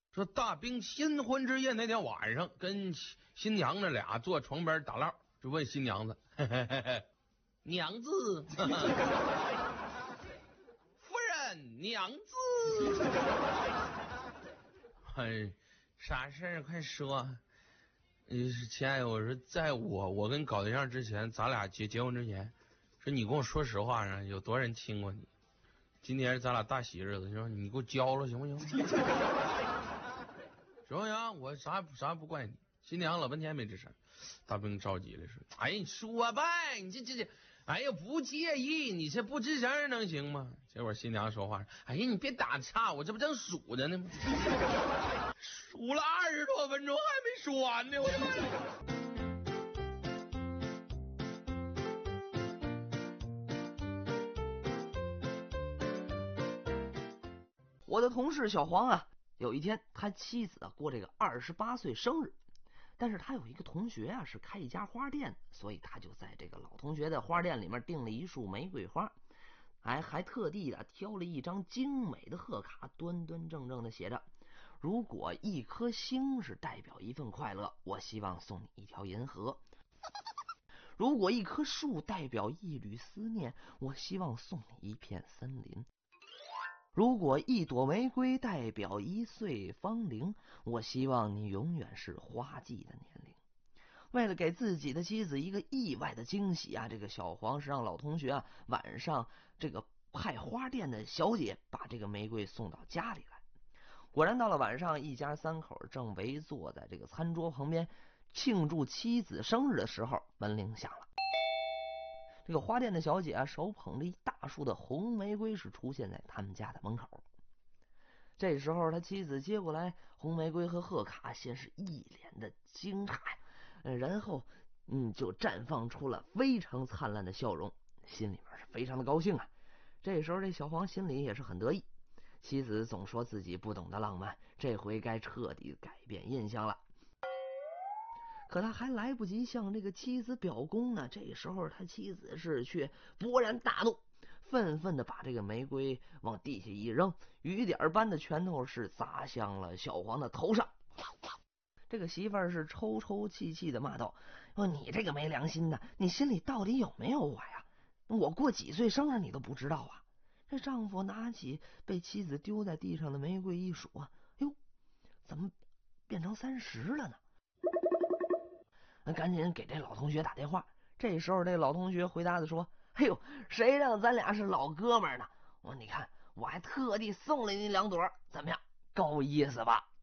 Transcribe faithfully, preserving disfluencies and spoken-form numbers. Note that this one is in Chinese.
说大兵新婚之夜那天晚上，跟新娘子俩坐床边打唠，就问新娘子：“嘿嘿嘿嘿，娘子，夫人，娘子，哎，啥事儿？快说。”呃，亲爱的，我说，在我我跟搞对象之前，咱俩结结婚之前，说你跟我说实话啊，有多少人亲过你？今天是咱俩大喜日子，你说你给我交了行不行？行不行？我啥啥不怪你。新娘老半天没吱声，大兵着急了说：“哎呀，你说呗，你这这这，哎呀不介意，你这不吱声能行吗？”结果新娘说话：“哎呀，你别打岔，我这不正数着呢吗？数了二十多分钟还没说完呢，我的妈呀！” 我的同事小黄啊，有一天他妻子啊过这个二十八岁生日，但是他有一个同学啊是开一家花店，所以他就在这个老同学的花店里面订了一束玫瑰花，还还特地的挑了一张精美的贺卡，端端正正的写着：“如果一颗星是代表一份快乐，我希望送你一条银河；如果一棵树代表一缕思念，我希望送你一片森林。如果一朵玫瑰代表一岁芳龄，我希望你永远是花季的年龄。”为了给自己的妻子一个意外的惊喜啊，这个小黄是让老同学啊晚上这个派花店的小姐把这个玫瑰送到家里来。果然到了晚上，一家三口正围坐在这个餐桌旁边庆祝妻子生日的时候，门铃响了。这个花店的小姐啊，手捧着一大束的红玫瑰，是出现在他们家的门口。这时候他妻子接过来红玫瑰和贺卡，先是一脸的惊诧，然后嗯就绽放出了非常灿烂的笑容，心里面是非常的高兴啊。这时候这小黄心里也是很得意，妻子总说自己不懂得浪漫，这回该彻底改变印象了。可他还来不及向这个妻子表功呢，这时候他妻子是却勃然大怒，愤愤的把这个玫瑰往地下一扔，雨点般的拳头是砸向了小黄的头上。这个媳妇儿是抽抽泣泣的骂道：“说你这个没良心的，你心里到底有没有我呀？我过几岁生日你都不知道啊？”这丈夫拿起被妻子丢在地上的玫瑰一数啊，哟，怎么变成三十了呢？赶紧给这老同学打电话。这时候这老同学回答的说：“哎呦，谁让咱俩是老哥们呢？我你看，我还特地送了你两朵，怎么样，够意思吧？”